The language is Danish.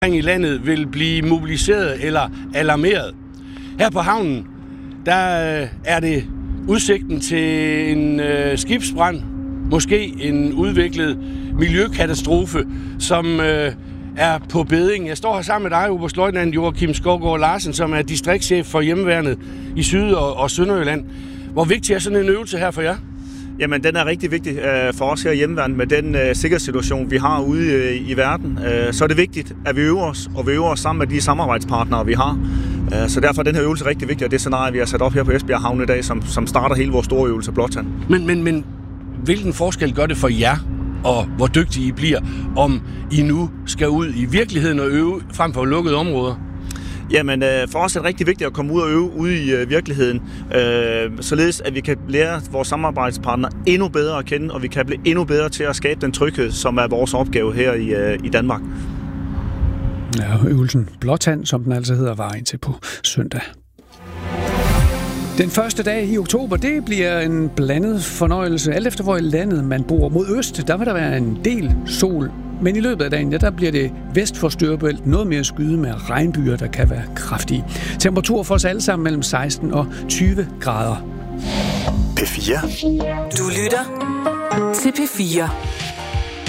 i landet vil blive mobiliseret eller alarmeret. Her på havnen, der er det udsigten til en skibsbrand, måske en udviklet miljøkatastrofe, som er på beding. Jeg står her sammen med dig, oberstløjtnant Joachim Skovgaard Larsen, som er distriktschef for hjemmeværnet i Syd- og Sønderjylland. Hvor vigtig er sådan en øvelse her for jer? Jamen, den er rigtig vigtig for os her i hjemmeværnet med den sikkerhedssituation, vi har ude i verden. Så er det vigtigt, at vi øver os, og vi øver os sammen med de samarbejdspartnere, vi har. Så derfor er den her øvelse rigtig vigtig, og det scenarie, vi har sat op her på Esbjerg Havn i dag, som starter hele vores store øvelse Blåtand. Men hvilken forskel gør det for jer, og hvor dygtige I bliver, om I nu skal ud i virkeligheden og øve frem for lukkede områder? Jamen, for os er det rigtig vigtigt at komme ud og øve ude i virkeligheden, således at vi kan lære vores samarbejdspartnere endnu bedre at kende, og vi kan blive endnu bedre til at skabe den tryghed, som er vores opgave her i Danmark. Ja, øvelsen Blåtand, som den altså hedder, var indtil på søndag. Den første dag i oktober, det bliver en blandet fornøjelse. Alt efter hvor i landet man bor. Mod øst, der vil der være en del sol. Men i løbet af dagen, der bliver det vest for Storebælt noget mere skyde med regnbyer, der kan være kraftige. Temperatur for os alle sammen mellem 16 og 20 grader. P4. Du lytter til P4.